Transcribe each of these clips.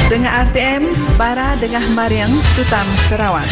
Dengan RTM, Bara Dengah Mariang, Tutam Sarawak.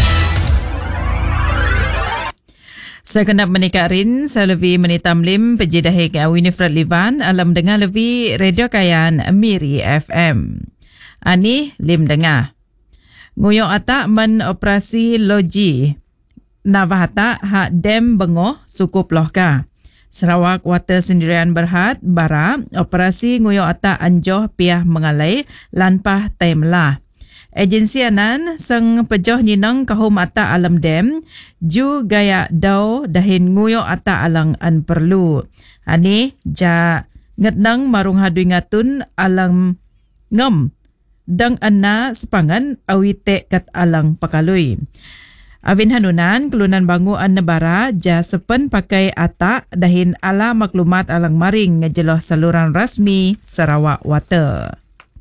Sekenap menikarin, saya lebih menitam lim pejidahik Winifred Livan alam dengar lebih radio kayan Miri FM. Ani lim dengar. Nguyok atak men operasi loji. Navahata hak dem bengoh suku Plohka. Sarawak Water Sendirian Berhad, Bara, operasi nguyok atak anjoh piah mengalai lanpah taimlah. Agensi anan sang pejoh nyinang kahum atak alam dem, ju gaya dau dahin nguyok atak alang an perlu. Ani ja ngetnang marung hadui ngatun alang ngem, dang anna sepangan awite kat alang pakalui. Awin hanunan kelunan bangu an nebara ja sepen pakai atak dahin ala maklumat alang maring ngejeloh saluran rasmi Sarawak Water.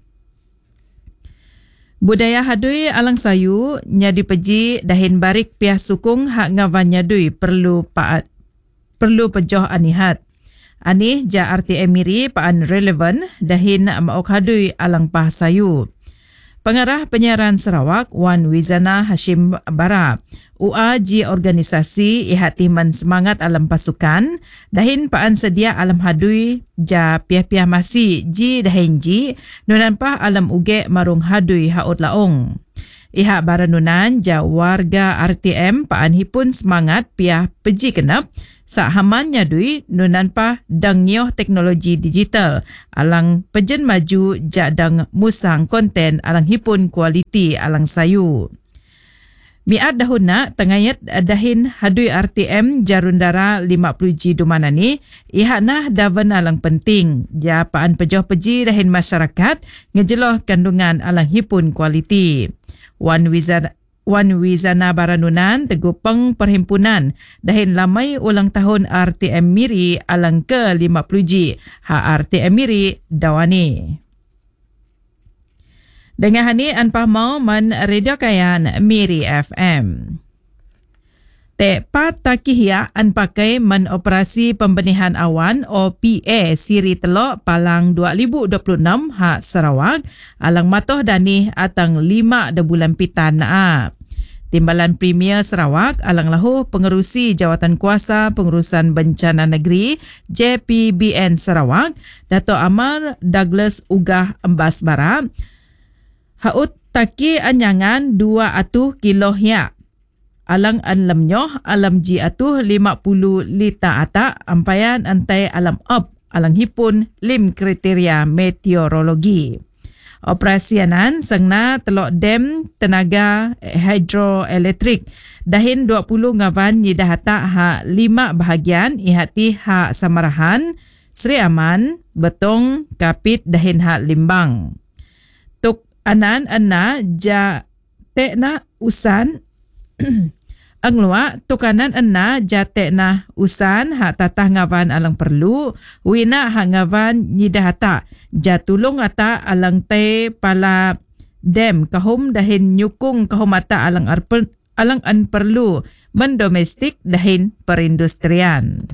Budaya hadui alang sayu nyadi peji dahin barik piah sukung hak ngawan nyadui perlu pejoh anihat. Anih ja RTM Miri paan relevan dahin maok hadui alang pah sayu. Pengarah Penyiaran Sarawak Wan Wizana Hashim Bara, UAG organisasi ihatiman semangat alam pasukan, dahin paan sedia alam hadui ja piah-piah masi ji dahin ji, nunampah alam uge marung hadui haut laong. Ihak bara nunan ja warga RTM paan hipun semangat piah peji kenap, sak haman nyadui nunanpah dang nyoh teknologi digital alang pejen maju ja dang musang konten alang hipun kualiti alang sayu. Miat dahuna tengayat dahin hadui RTM jarundara 50G dumanani ihaknah davan alang penting ja paan pejoh peji dahin masyarakat ngejeloh kandungan alang hipun kualiti. Wan Wizana Baranunan tegupeng perhimpunan dahin lamai ulang tahun RTM Miri alang ke-50G RTM Miri Dawani. Dengan hani anpah mau man radio kayan Miri FM. Tepat takihya an pakai man operasi pembenihan awan OPA siri telok palang 2026 hak Sarawak alang matoh danih atang 5 bulan pitan na. Timbalan Premier Sarawak alang lahu pengerusi Jawatan Kuasa Pengurusan Bencana Negeri JPBN Sarawak Dato' Amar Douglas Ugah Embas Bara haut taki anyangan 2 kilo hiak. Alang an lemnyoh alam ji atuh 50 lita atak ampayan antai alam up alang hipun lim kriteria meteorologi. Operasianan sengna telok dem tenaga hidroelektrik dahin 20 ngawan nyidah hatak hak 5 bahagian ihati hak Samarahan, Sri Aman, Betong, Kapit dahin hak Limbang. Tuk anan anna ja tekna usan ang luak tukanan enna jate na usan hak tatah ngawan alang perlu wina hak ngawan nyidah hata jatulong ata alang te pala dem kahum dahin nyukung kahum ata alang an perlu mendomestik dahin perindustrian.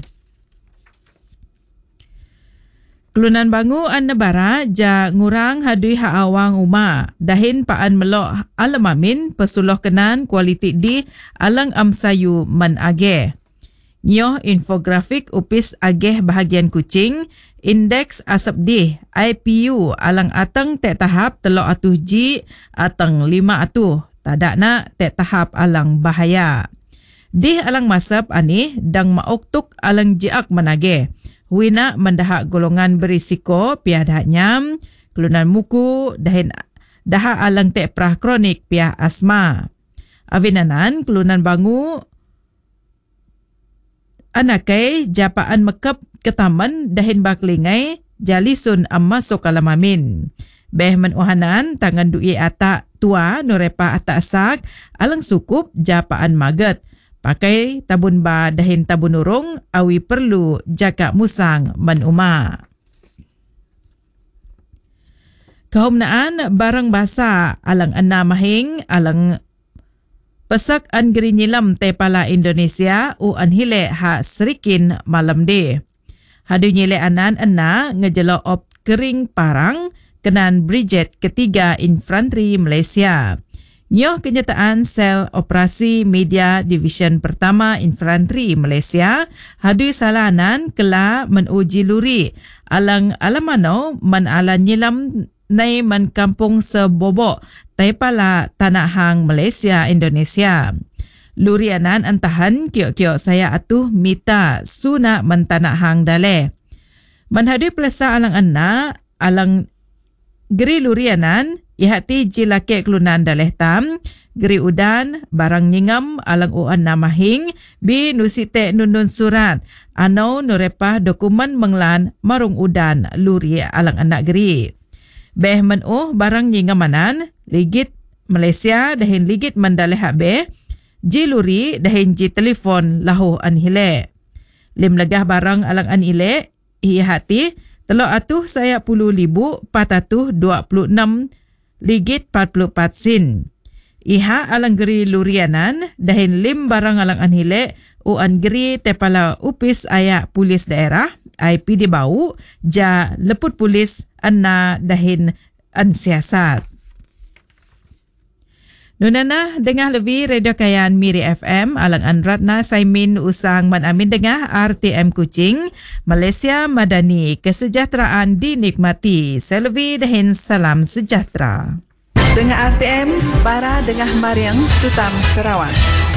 Kelunan bangu an nebara ja ngurang hadui hak awang uma dahin paan melok alamamin pesuloh kenan kualiti di alang amsayu man ageh. Nyoh infografik upis ageh bahagian kucing indeks asap di IPU alang atang tek tahap telok atuh ji atang 5 atuh tadak nak tek tahap alang bahaya. Di alang masap ani dang maoktuk alang jiak manageh. Wina mendahak golongan berisiko piah dahak nyam, kelunan muku, dahin dahak alang tek prah kronik piah asma. Avinanan kelunan bangu anakai japaan mekep ke taman dahin baklingai jalisun masuk alamamin. Beh menuhanan tangan du'i atak tua nurepa atak sak alang sukup japaan maget. Pakai tabun ba dahin tabun urung awi perlu jaga musang manuma. Kahumnaan barang basa alang anna mahing alang pesak an gerinyilam te pala Indonesia u an hile ha serikin malam de. Hadu nyile anan anna ngejelo op kering parang Kenan Brigade Ketiga Infanteri Malaysia. Nyoh kenyataan Sel Operasi Media Division Pertama Infanteri Malaysia hadui salanan kela menuji luri alang alamano man ala nyilam nai man kampung sebobok taipala tanah hang Malaysia Indonesia. Lurianan antahan kiok-kiok saya atuh mita suna man tanah hang dale. Manhadui pelasa alang anna alang geri lurianan ihati jilake kelunan daleh tam, geri udan, barang nyingam, alang uan namahing, bi nusite nunun surat, anau nurepah dokumen menglan marung udan luri alang anak geri. Beh menuh barang nyingamanan, ligit Malaysia dahin ligit mandaleh habeh, ji luri dahin ji telefon lahu anhile. Lim legah barang alang anile, ihati, telok atuh saya 10,426 ligit 44 sen. Iha alang geri lurianan dahin lim barang alang anhile uan geri tepala upis ayak polis daerah IP di bau ja leput polis anna dahin ansiasat. Nunana dengah lebih Radio Kayan Miri FM alang Anratna Saimin usang man amin dengah RTM Kuching Malaysia Madani kesejahteraan dinikmati. Selebih dahin salam sejahtera. Dengar RTM, para dengah Mariang Tutang Sarawak.